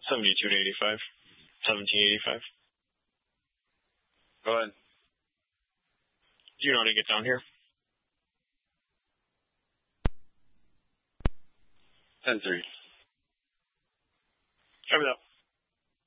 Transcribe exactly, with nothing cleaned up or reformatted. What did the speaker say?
seventy-two to eighty-five. seventeen eighty-five. Go ahead. Do you know how to get down here? ten three. Copy that.